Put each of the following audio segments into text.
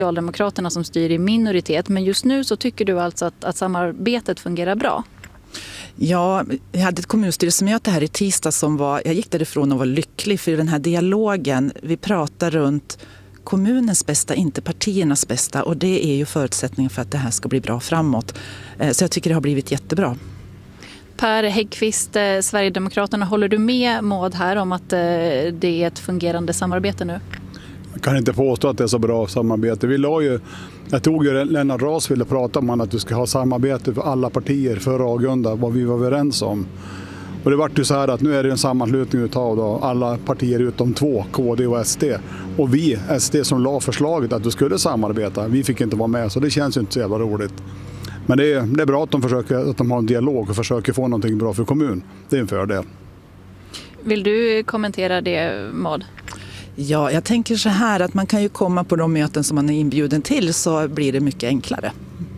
Socialdemokraterna som styr i minoritet, men just nu så tycker du alltså att samarbetet fungerar bra? Ja, jag hade ett kommunstyrelsemöte här i tisdag jag gick därifrån och var lycklig för den här dialogen. Vi pratar runt kommunens bästa, inte partiernas bästa, och det är ju förutsättningen för att det här ska bli bra framåt. Så jag tycker det har blivit jättebra. Per Häggkvist, Sverigedemokraterna, håller du med Maud här om att det är ett fungerande samarbete nu? Jag kan inte påstå att det är så bra samarbete. Jag tog ju Lennart Ras ville prata om att du ska ha samarbete för alla partier för Agunda, vad vi var överens om. Och det vart ju så här att nu är det en sammanslutning av alla partier utom 2, KD och SD. Och vi, SD, som la förslaget att du skulle samarbeta, vi fick inte vara med, så det känns ju inte så jävla roligt. Men det är bra att de har en dialog och försöker få någonting bra för kommun. Det är en fördel. Vill du kommentera det, Maud? Ja, jag tänker så här att man kan ju komma på de möten som man är inbjuden till, så blir det mycket enklare.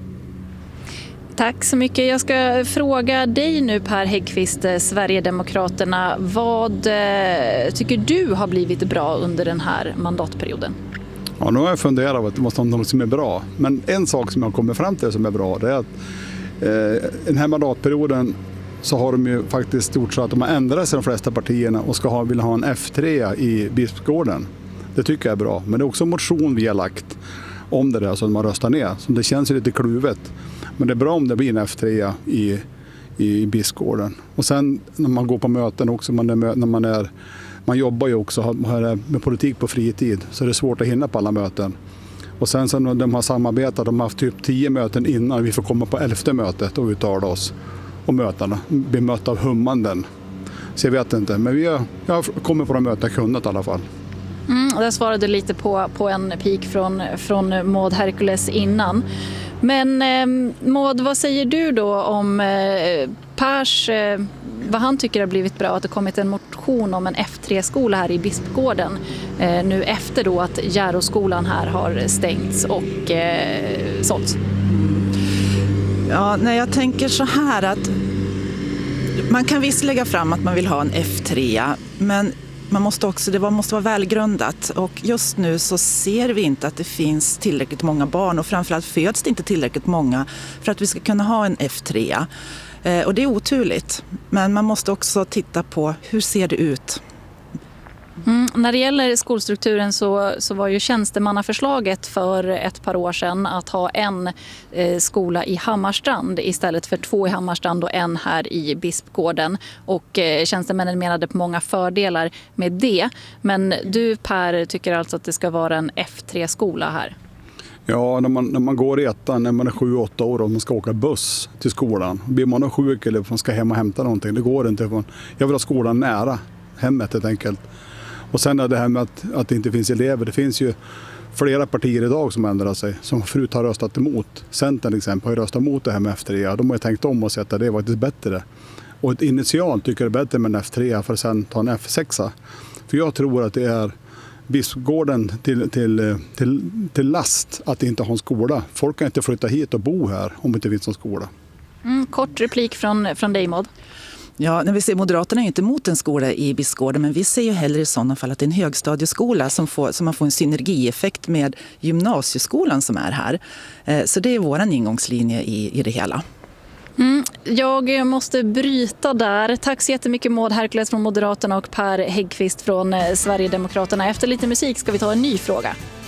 Tack så mycket. Jag ska fråga dig nu, Per Häggkvist, Sverigedemokraterna. Vad tycker du har blivit bra under den här mandatperioden? Ja, nu har jag funderat på att det måste vara något som är bra. Men en sak som jag kommer fram till som är bra, det är att den här mandatperioden så har de ju faktiskt gjort så att de har ändrat sig de flesta partierna och vill ha en F3 i Bispgården. Det tycker jag är bra. Men det är också en motion vi har lagt om det där som man röstar ner. Så det känns ju lite kluvet. Men det är bra om det blir en F3 i Bispgården. Och sen när man går på möten också, man jobbar ju också med politik på fritid, så det är svårt att hinna på alla möten. Och sen så när de har samarbetat, de har haft typ 10 möten innan vi får komma på 11:e mötet och uttala oss. Och mötarna blir mötta av hummanden. Så jag vet inte, men jag kommer på de möten jag kunnat i alla fall. Där svarade lite på en pik från Maud Herkules innan. Men Maud, vad säger du då om Pers, vad han tycker har blivit bra, att det kommit en motion om en F3-skola här i Bispgården nu efter då att Järåskolan här har stängts och sålts? Ja, när jag tänker så här att man kan visst lägga fram att man vill ha en F3, men det måste vara välgrundat, och just nu så ser vi inte att det finns tillräckligt många barn, och framförallt föds det inte tillräckligt många för att vi ska kunna ha en F3. Och det är oturligt, men man måste också titta på hur ser det ut. När det gäller skolstrukturen så var ju tjänstemannaförslaget för ett par år sedan att ha en skola i Hammarstrand istället för 2 i Hammarstrand och en här i Bispgården. Och tjänstemännen menade på många fördelar med det. Men du, Per, tycker alltså att det ska vara en F3-skola här? Ja, när man går i ettan, när man är 7-8 år och man ska åka buss till skolan. Blir man sjuk eller man ska hem och hämta någonting, det går inte. Jag vill ha skolan nära hemmet helt enkelt. Och sen är det här med att det inte finns elever. Det finns ju flera partier idag som ändrar sig, som förut har röstat emot. Centern till exempel har ju röstat emot det här med F3. De har ju tänkt om och sett att det är faktiskt bättre. Och initialt tycker jag det är bättre med en F3 för att sen ta en F6. För jag tror att det är Bispgården till last att inte ha en skola. Folk kan inte flytta hit och bo här om det inte finns en skola. Kort replik från dig, Maud. Ja, när vi ser Moderaterna är inte emot en skola i Bispgården, men vi ser ju hellre i sådana fall att det är en högstadieskola som man får en synergieffekt med gymnasieskolan som är här. Så det är våran ingångslinje i det hela. Jag måste bryta där. Tack så jättemycket Maud Herkules från Moderaterna och Per Häggkvist från Sverigedemokraterna. Efter lite musik ska vi ta en ny fråga.